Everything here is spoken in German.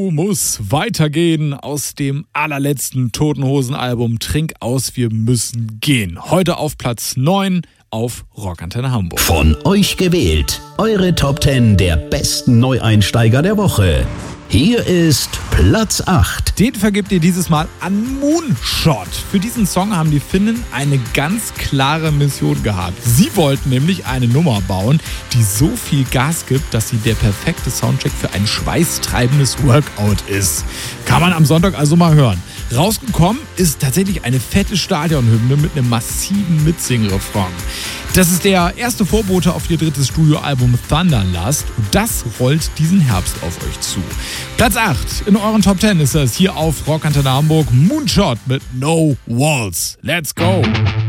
Show muss weitergehen aus dem allerletzten Toten Hosen Album Trink aus, wir müssen gehen. Heute auf Platz 9 auf Rockantenne Hamburg. Von euch gewählt, eure Top 10 der besten Neueinsteiger der Woche. Hier ist Platz 8. Den vergibt ihr dieses Mal an Moonshot. Für diesen Song haben die Finnen eine ganz klare Mission gehabt. Sie wollten nämlich eine Nummer bauen, die so viel Gas gibt, dass sie der perfekte Soundtrack für ein schweißtreibendes Workout ist. Kann man am Sonntag also mal hören. Rausgekommen ist tatsächlich eine fette Stadionhymne mit einem massiven Mitsing-Refrain. Das ist der erste Vorbote auf ihr drittes Studioalbum Thunderlust und das rollt diesen Herbst auf euch zu. Platz 8 in euren Top 10 ist das hier auf Rockantenne Hamburg. Moonshot mit No Walls. Let's go!